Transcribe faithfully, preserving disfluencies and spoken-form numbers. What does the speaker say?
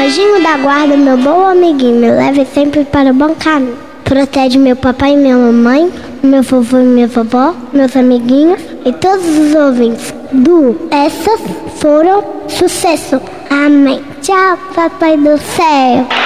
Anjinho da guarda, meu bom amiguinho, me leve sempre para o bom caminho. Protege meu papai e minha mamãe, meu vovô e minha vovó, meus amiguinhos e todos os ouvintes do Essas Foram Sucesso. Amém. Tchau, papai do céu.